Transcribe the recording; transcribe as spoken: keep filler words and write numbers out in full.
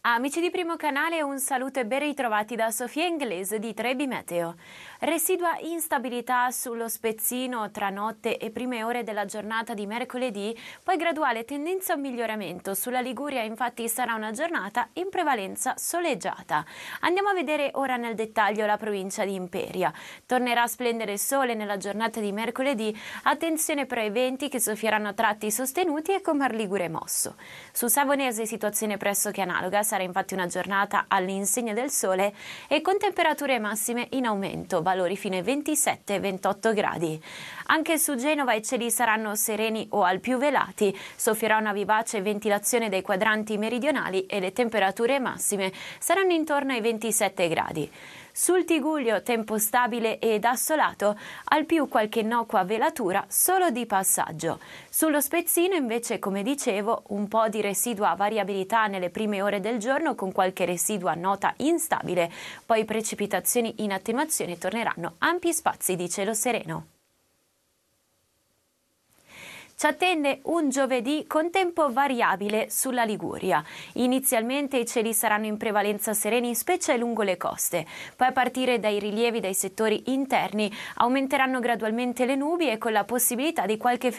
Amici di Primo Canale, un saluto e ben ritrovati da Sofia Inglese di Trebi Meteo. Residua instabilità sullo spezzino tra notte e prime ore della giornata di mercoledì, poi graduale tendenza a un miglioramento. Sulla Liguria infatti sarà una giornata in prevalenza soleggiata. Andiamo a vedere ora nel dettaglio la provincia di Imperia. Tornerà a splendere il sole nella giornata di mercoledì, attenzione però ai venti che soffieranno a tratti sostenuti e con Mar Ligure mosso. Su Savonese situazione pressoché analoga. Sarà infatti una giornata all'insegna del sole e con temperature massime in aumento, valori fino ai ventisette ventotto gradi. Anche su Genova i cieli saranno sereni o al più velati, soffierà una vivace ventilazione dei quadranti meridionali e le temperature massime saranno intorno ai ventisette gradi. Sul Tigullio tempo stabile ed assolato, al più qualche innocua velatura solo di passaggio. Sullo spezzino invece, come dicevo, un po' di residua variabilità nelle prime ore del giorno con qualche residua nota instabile, poi precipitazioni in attenuazione torneranno ampi spazi di cielo sereno. Ci attende un giovedì con tempo variabile sulla Liguria. Inizialmente i cieli saranno in prevalenza sereni, specie lungo le coste. Poi a partire dai rilievi dei settori interni aumenteranno gradualmente le nubi e con la possibilità di qualche